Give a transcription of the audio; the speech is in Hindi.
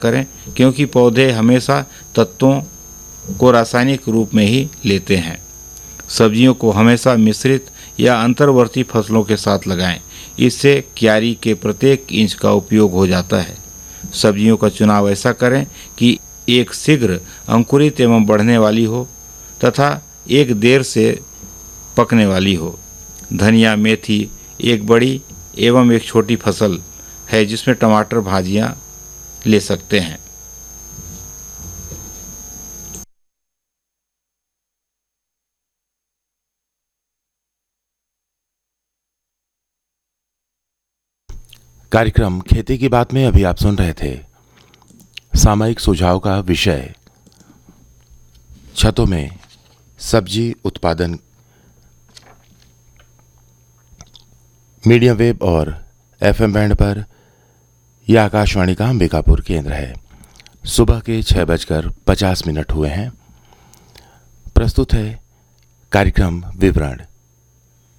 करें, क्योंकि पौधे हमेशा तत्वों को रासायनिक रूप में ही लेते हैं। सब्जियों को हमेशा मिश्रित या अंतर्वर्ती फसलों के साथ लगाएं। इससे क्यारी के प्रत्येक इंच का उपयोग हो जाता है। सब्जियों का चुनाव ऐसा करें कि एक शीघ्र अंकुरित एवं बढ़ने वाली हो तथा एक देर से पकने वाली हो। धनिया, मेथी एक बड़ी एवं एक छोटी फसल है जिसमें टमाटर भाजियां ले सकते हैं। कार्यक्रम खेती की बात में अभी आप सुन रहे थे सामयिक सुझाव का विषय छतों में सब्जी उत्पादन। मीडियम वेव और एफएम बैंड पर यह आकाशवाणी का अंबिकापुर केंद्र है। सुबह के 6:50 हुए हैं। प्रस्तुत है कार्यक्रम विवरण।